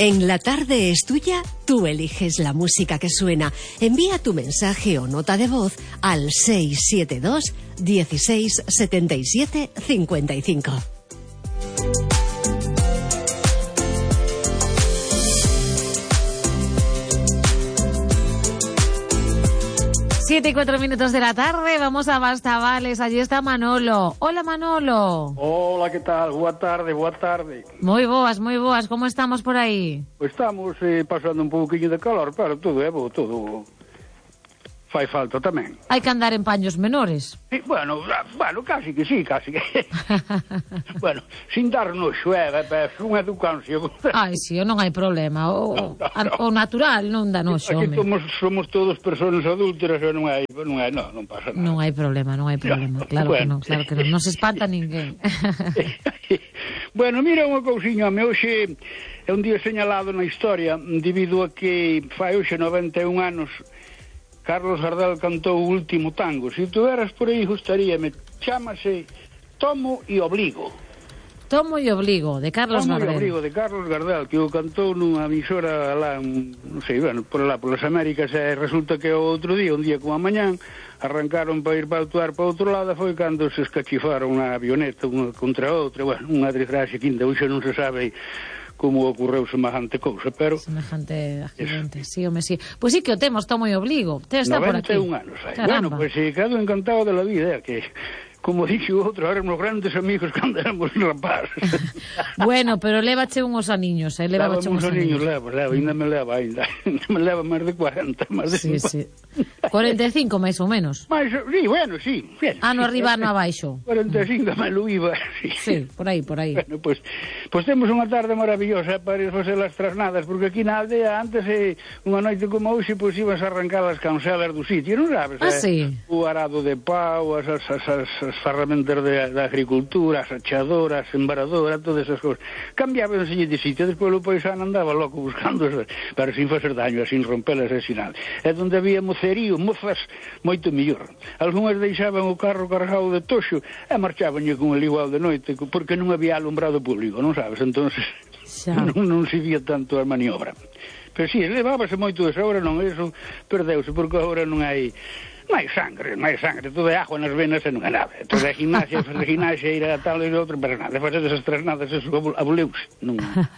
En La Tarde es Tuya, tú eliges la música que suena. Envía tu mensaje o nota de voz al 672 16 77 55. Siete y 4 minutos de la tarde, vamos a Bastavales, allí está Manolo. Hola, Manolo. Hola, que tal? Boa tarde, boa tarde. Moi boas, como estamos por aí? Pois estamos pasando un pouquinho de calor, pero todo é bo, todo fai falta tamén. Hai que andar en paños menores. Sí, bueno, casi que sí, casi que... bueno, sin dar noxo, unha educancia. Ai, si, non hai problema, o natural non dá noxo, aquí somos todos persoas adúlteras e non pasa nada. Non hai problema, claro bueno. que non se espanta ninguén. Bueno, mira unha cousiña, hoxe é un día señalado na historia debido a que fai hoxe 91 anos Carlos Gardel cantou o último tango. Se tu eras por aí, gustaríame. Chámase Tomo e Obligo. Tomo e Obligo, de Carlos Gardel. Tomo e Obligo, de Carlos Gardel, que o cantou nunha emisora lá, non sei, bueno, por lá, polas Américas, e resulta que o outro día, un día como a mañán, arrancaron para ir para actuar para outro lado, foi cando se escachifaron unha avioneta unha contra outra, bueno, unha desgracia que ainda hoxe non se sabe como ocorreu semejante cousa, pero... Semejante accidente, sí, home, sí. Pois sí que o temos, Tomo e Obligo. Está por aquí. 91 anos hai. Bueno, pois quedo encantado de la vida, que... Como dixo outro, éramos grandes amigos cando éramos rapaces. Bueno, pero lévache unhos aniños, lévache unhos aniños. Ainda me leva máis de 40, máis de 50. Sí. 45, máis ou menos. Sí, bueno, sí. Ano arriba, ano abaixo. 45, me lo iba. Sí, por aí. Bueno, pois temos unha tarde maravillosa para ir facer as trasnadas, porque aquí na aldea, antes, unha noite como hoxe, pois ibas a arrancar as cancelas do sitio, non sabes? Sí. O arado de pau, as ferramentas da agricultura, as achadoras, embaradoras, todas esas cousas. Cambiábanse de sitio, despois o paisano andaba loco buscando, pero sin facer daño, sin rompelas e sin nada. É onde había mocerío, mozas, moito mellor. Algúnas deixaban o carro cargado de toxo e marchaban con el igual de noite, porque non había alumbrado público, non sabes? Entonces non se vía tanto a maniobra. Pero si, levábase moito eso, agora non, eso perdeuse, porque agora non hai sangre, todo é agua nas venas e non é nada. Todo é gimnasia, ir a tal e outro, pero nada, facer esas trasnadas, eso aboleuse. Non,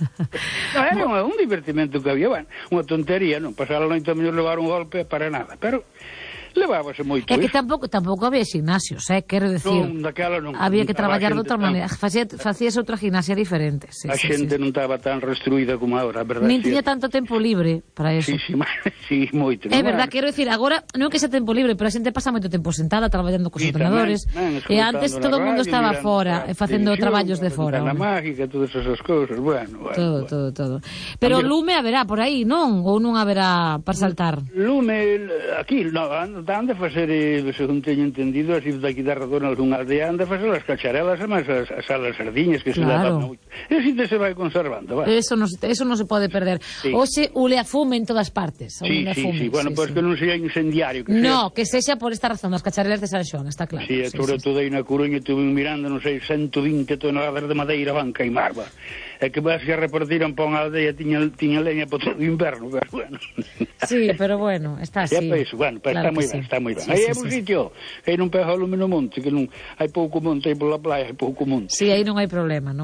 era un divertimento que había, bueno, unha tontería, non, pasar a noite a mellor levar un golpe para nada, pero levábase moito. É que tampouco había gimnasios, quero decir. Non, daquela non. Había que traballar de outra maneira, facías outra gimnasia diferente. A xente non estaba tan restruída como agora, a verdade. Nin tiña tanto tempo libre para eso. Sí, moito. É verdad, quero decir, agora non que xa tempo libre, pero a xente pasa moito tempo sentada traballando cos ordenadores, e antes todo o mundo estaba fora, facendo traballos de fora. Na mágica, todas esas cousas, bueno. Todo. Pero lume haberá por aí, non? Ou non haberá para saltar? Lume, aquí, non, anda a facer, según teño entendido, así daqui da redona algunha aldea, anda a facer as cacharelas, as salas sardiñas que se levan moito. E así se vai conservando, vai. Eso non se pode perder. Hoxe ule a fume en todas partes. Sí, bueno, pois que non sexa incendiario. No, que sexa por esta razón, as cacharelas de San Xoán, está claro. Sí, sobre todo aí na Coruña estuve mirando, non sei, 120 toneladas de madeira van queimar, va. É que vas a repartiran para unha aldea, tiña leña para todo o inverno, pero bueno. Sí, pero bueno, está así. Bueno, está moi ben. Aí é un sitio, aí non pega o lume no monte, que non hai pouco monte, aí pola playa hai pouco monte. Sí, aí non hai problema.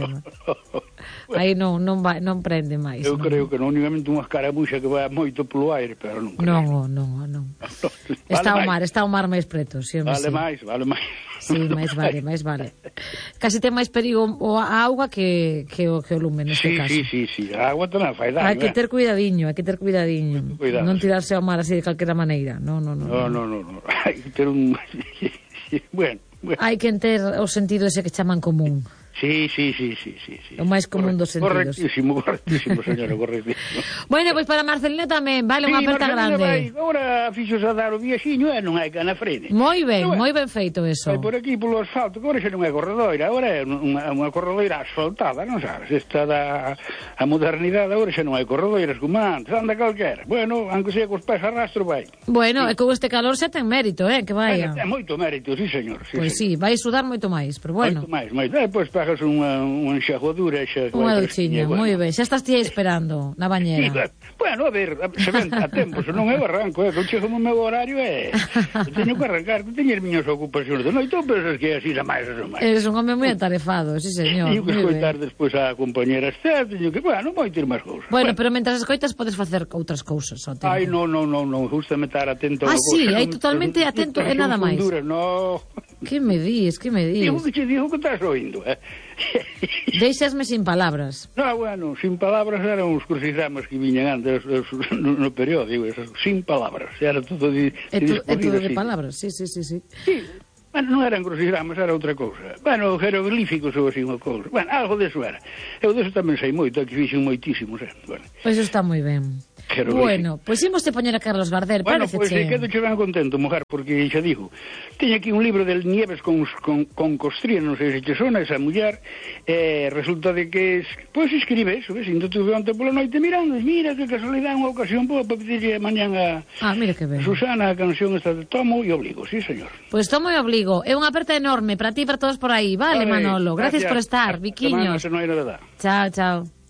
Aí non prende máis. Eu creo que non, únicamente unha escaramuxa que vai moito polo aire, pero non Non. creo. Está o mar máis preto, si, vale máis. Sí, máis vale. Casi ten máis perigo a auga que o lume, neste caso. Sí, a auga tamén fai daño. Hai que ter cuidadiño. Non tirarse ao mar así de calquera maneira. No. Hai que ter un... Bueno. Hai que ter o sentido ese que chaman común. Sí. O máis común dos sentidos. Correctísimo, señora, correctísimo. Bueno, pois para Marcelino tamén, vale, unha aperta grande. Agora fixos a dar o viaxiño e non hai canafrene. Moi ben feito eso. Vai por aquí polo asfalto, que agora xa non é corredoira, agora é unha corredoira asfaltada, non sabes? Esta a modernidade, agora xa non hai corredoiras como antes, anda calquera. Bueno, aunque sea cos pés a rastro, vai. Bueno, e con este calor xa ten mérito, que vaya. É moito mérito, sí, señor. Pois sí, vai sudar moito máis, pero bueno. Moito máis. Pois fagas unha enxaguadura xa... Unha duchiña, moi ben. Xa estás ti aí esperando na bañera. Bueno, a ver, se ven a tempo, se non eu arranco, que eu chego no meu horario teño que arrancar, que teño as miñas ocupacións de noite, ou pensas que así a máis. Eres un home moi atarefado, sí señor. Teño que escoitar despois a compañera Esther, teño que, bueno, moi ter máis cousas. Bueno, pero mentras escoitas podes facer outras cousas. Ai, non, justamente estar atento. Sí, aí totalmente atento e nada máis. No. Que me dis? Digo que estás oindo, Deixasme sin palabras. No, bueno, sin palabras eran os crucigramas que viñan antes no periódico, sin palabras, era todo de palabras, sí. Sí, bueno, non eran crucigramas, era outra cousa. Bueno, jeroglíficos ou así unha cousa. Bueno, algo deso era. Eu deso tamén sei moito, aquí fixen moitísimos, bueno. Pois está moi ben. Bueno, pois imos te poñer a Carlos Gardel, parece che. Bueno, pois quedo che ben contento, mujer, porque xa digo, teño aquí un libro del Nieves con Costría, non sei se che sona esa muller, resulta de que, pois escribe eso, sinto tuve onte pola noite mirando, mira que casualidade unha ocasión para pedirlle mañán a mira que ben. Susana a canción esta de Tomo e Obligo, sí, señor. Pois Tomo e Obligo, é unha aperta enorme para ti e para todos por aí, vale, Manolo, gracias por estar, Viquiños. Chao, chao.